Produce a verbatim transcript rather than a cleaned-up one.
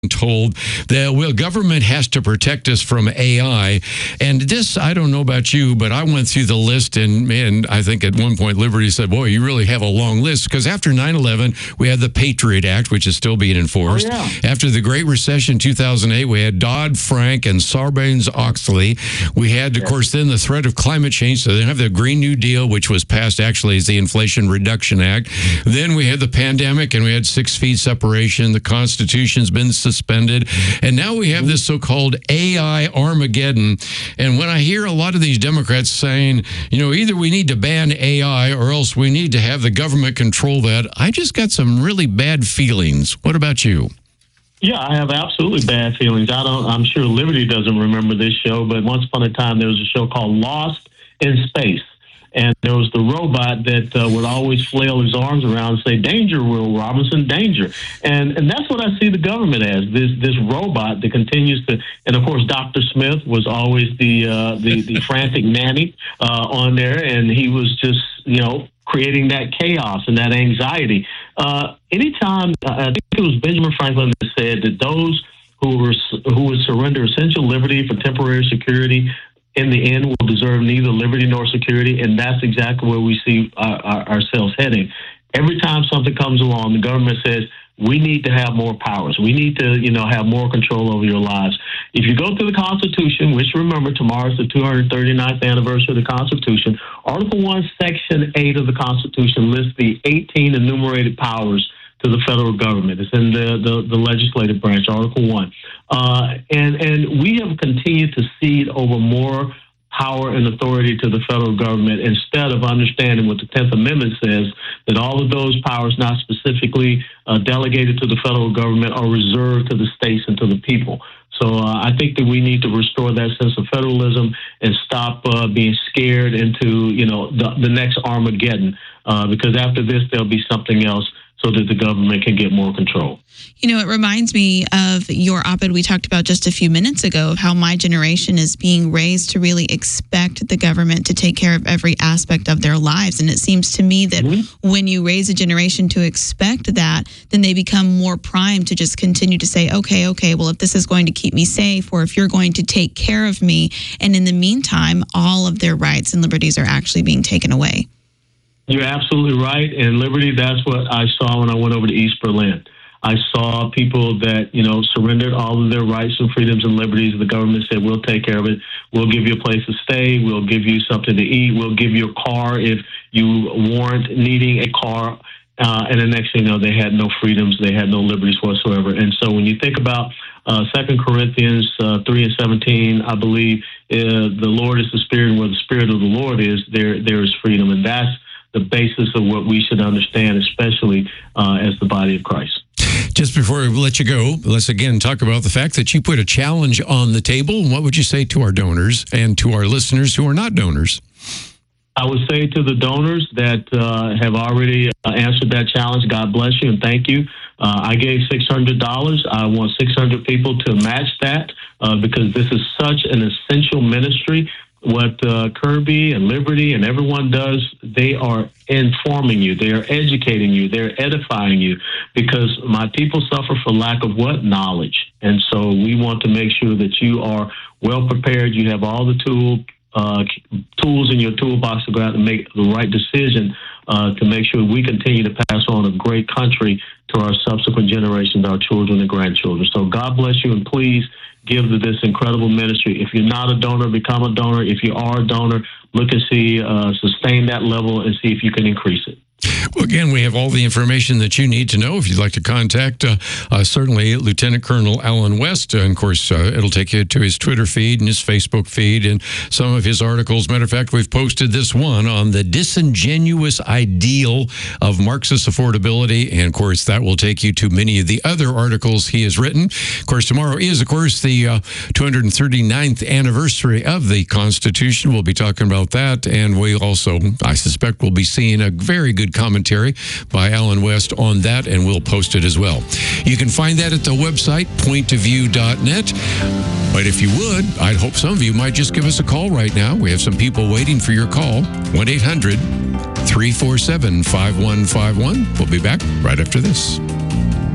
told that, well, government has to protect us from A I. And this, I don't know about you, but I went through the list, and man, I think at one point Liberty said, boy, you really have a long list. Because after nine eleven, we had the Patriot Act, which is still being enforced. Oh, yeah. After the Great Recession, two thousand eight, we had Dodd-Frank and Sarbanes-Oxley. We had, of Yeah. course, then the threat of climate change. So they have the Green New Deal, which was passed actually as the Inflation Reduction Act. Then we had the pandemic, and we had six feet separation. The Constitution's been suspended. And now we have this so-called A I Armageddon. And when I hear a lot of these Democrats saying, you know, either we need to ban A I or else we need to have the government control that, I just got some really bad feelings. What about you? Yeah, I have absolutely bad feelings. I don't. I'm sure Liberty doesn't remember this show, but once upon a time there was a show called Lost in Space. And there was the robot that uh, would always flail his arms around and say, "Danger, Will Robinson, danger." And and that's what I see the government as, this this robot that continues to, and of course, Doctor Smith was always the uh, the, the frantic nanny uh, on there, and he was just, you know, creating that chaos and that anxiety. Uh, anytime, uh, I think it was Benjamin Franklin that said that those who were who would surrender essential liberty for temporary security, in the end, will deserve neither liberty nor security, and that's exactly where we see our, our, ourselves heading. Every time something comes along, the government says, we need to have more powers. We need to, you know, have more control over your lives. If you go to the Constitution, which, remember, tomorrow is the two hundred thirty-ninth anniversary of the Constitution, Article one, Section eight of the Constitution lists the eighteen enumerated powers to the federal government. It's in the, the, the legislative branch, Article one. Uh, and, and we have continued to cede over more power and authority to the federal government instead of understanding what the tenth Amendment says, that all of those powers not specifically uh, delegated to the federal government are reserved to the states and to the people. So uh, I think that we need to restore that sense of federalism and stop uh, being scared into, you know, the, the next Armageddon, uh, because after this, there'll be something else, so that the government can get more control. You know, it reminds me of your op-ed we talked about just a few minutes ago of how my generation is being raised to really expect the government to take care of every aspect of their lives. And it seems to me that mm-hmm. when you raise a generation to expect that, then they become more primed to just continue to say, okay, okay, well, if this is going to keep me safe, or if you're going to take care of me. And in the meantime, all of their rights and liberties are actually being taken away. You're absolutely right. And Liberty, that's what I saw when I went over to East Berlin. I saw people that, you know, surrendered all of their rights and freedoms and liberties. The government said, we'll take care of it. We'll give you a place to stay. We'll give you something to eat. We'll give you a car if you warrant needing a car. Uh, and the next thing you know, they had no freedoms. They had no liberties whatsoever. And so when you think about uh, Second Corinthians uh, three and seventeen, I believe uh, the Lord is the Spirit, and where the Spirit of the Lord is, there there is freedom. And that's the basis of what we should understand, especially uh, as the body of Christ. Just before we let you go, let's again talk about the fact that you put a challenge on the table. What would you say to our donors and to our listeners who are not donors? I would say to the donors that uh, have already uh, answered that challenge, God bless you and thank you. Uh, I gave six hundred dollars. I want six hundred people to match that uh, because this is such an essential ministry. What uh, Kirby and Liberty and everyone does, they are informing you. They are educating you. They're edifying you, because my people suffer for lack of what? Knowledge. And so we want to make sure that you are well prepared. You have all the tool, uh, tools in your toolbox to go out and make the right decision uh, to make sure we continue to pass on a great country to our subsequent generations, our children and grandchildren. So God bless you, and please give to this incredible ministry. If you're not a donor, become a donor. If you are a donor, look and see, uh, sustain that level and see if you can increase it. Well, again, we have all the information that you need to know. If you'd like to contact, uh, uh, certainly Lieutenant Colonel Allen West. Uh, and of course, uh, it'll take you to his Twitter feed and his Facebook feed and some of his articles. Matter of fact, we've posted this one on the disingenuous ideal of Marxist affordability. And of course, that will take you to many of the other articles he has written. Of course, tomorrow is, of course, the uh, two hundred thirty-ninth anniversary of the Constitution. We'll be talking about that. And we also, I suspect, will be seeing a very good commentary by Allen West on that, and we'll post it as well. You can find that at the website, point of view dot net. But if you would, I'd hope some of you might just give us a call right now. We have some people waiting for your call. one eight hundred, three four seven, five one five one. We'll be back right after this.